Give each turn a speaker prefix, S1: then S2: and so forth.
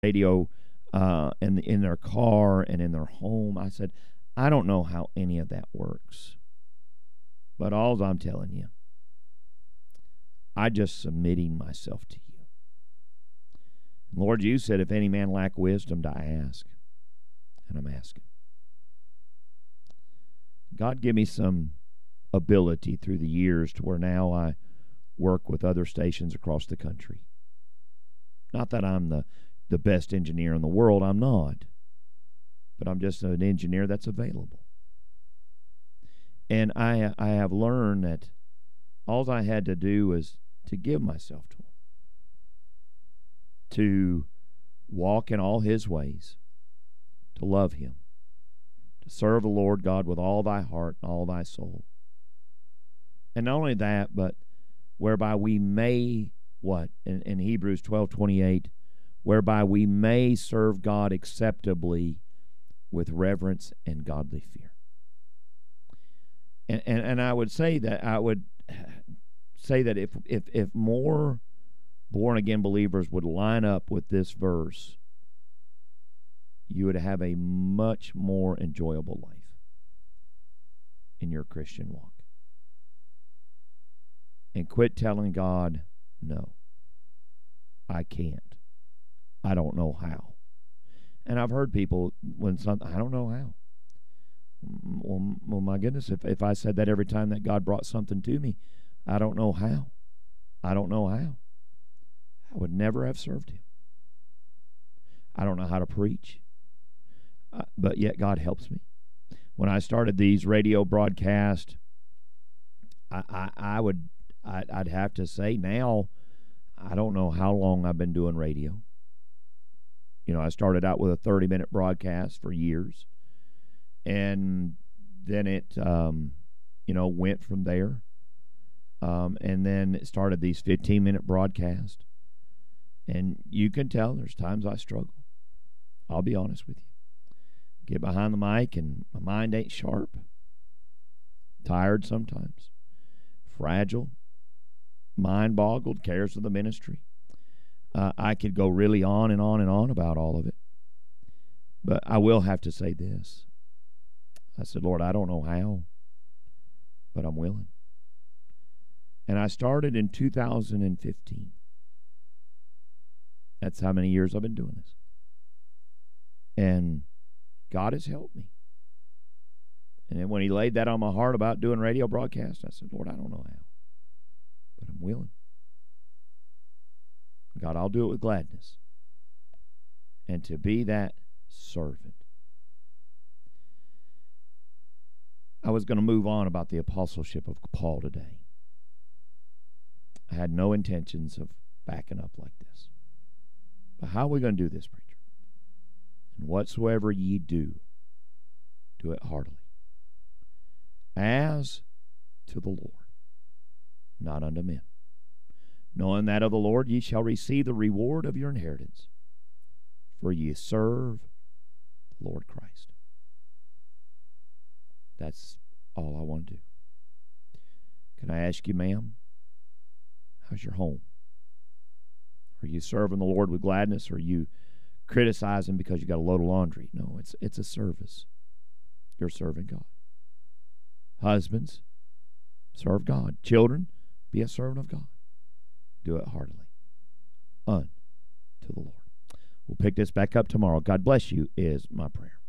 S1: radio in their car and in their home. I said, I don't know how any of that works. But all I'm telling you, I just submitting myself to you. Lord, you said, if any man lack wisdom, to ask. And I'm asking. God, give me some ability through the years to where now I work with other stations across the country. Not that I'm the best engineer in the world. I'm not. But I'm just an engineer that's available. And I have learned that all I had to do was to give myself to him. To walk in all his ways. To love him. To serve the Lord God with all thy heart and all thy soul. And not only that, but whereby we may, what? In Hebrews 12:28, whereby we may serve God acceptably with reverence and godly fear. And I would say that if more born again believers would line up with this verse, you would have a much more enjoyable life in your Christian walk. And quit telling God, no, I can't. I don't know how. And I've heard people when something, I don't know how. Well, my goodness, if I said that every time that God brought something to me, I don't know how. I don't know how. I would never have served him. I don't know how to preach, but yet God helps me. When I started these radio broadcasts, I'd have to say now, I don't know how long I've been doing radio. You know, I started out with a 30-minute broadcast for years. And then it, went from there. And then it started these 15-minute broadcasts. And you can tell there's times I struggle. I'll be honest with you. Get behind the mic and my mind ain't sharp. Tired sometimes. Fragile. Mind boggled. Cares of the ministry. I could go really on and on and on about all of it. But I will have to say this. I said, Lord, I don't know how, but I'm willing. And I started in 2015. That's how many years I've been doing this. And God has helped me. And then when he laid that on my heart about doing radio broadcasts, I said, Lord, I don't know how, but I'm willing. God, I'll do it with gladness. And to be that servant. I was going to move on about the apostleship of Paul today. I had no intentions of backing up like this. But how are we going to do this, preacher? And whatsoever ye do, do it heartily, as to the Lord, not unto men. Knowing that of the Lord ye shall receive the reward of your inheritance, for ye serve the Lord Christ. That's all I want to do. Can I ask you, ma'am, how's your home? Are you serving the Lord with gladness, or are you criticizing because you got a load of laundry? No, it's a service. You're serving God. Husbands, serve God. Children, be a servant of God. Do it heartily. Unto the Lord. We'll pick this back up tomorrow. God bless you is my prayer.